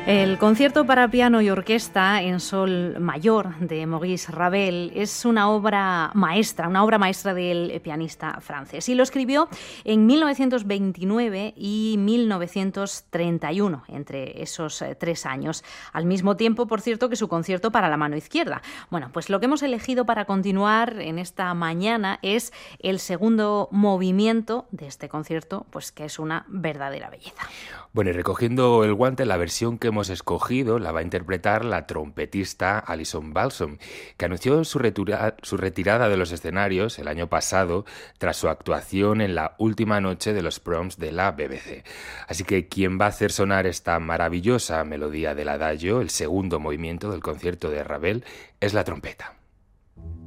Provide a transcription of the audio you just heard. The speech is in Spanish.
El concierto para piano y orquesta en sol mayor de Maurice Ravel es una obra maestra del pianista francés. Y lo escribió en 1929 y 1931, entre esos 3 años. Al mismo tiempo, por cierto, que su concierto para la mano izquierda. Bueno, pues lo que hemos elegido para continuar en esta mañana es el segundo movimiento de este concierto, pues que es una verdadera belleza. Bueno, y recogiendo el guante, la versión que hemos escogido la va a interpretar la trompetista Alison Balsom, que anunció su retirada de los escenarios el año pasado tras su actuación en la última noche de los proms de la BBC. Así que quien va a hacer sonar esta maravillosa melodía del adagio, el segundo movimiento del concierto de Ravel, es la trompeta.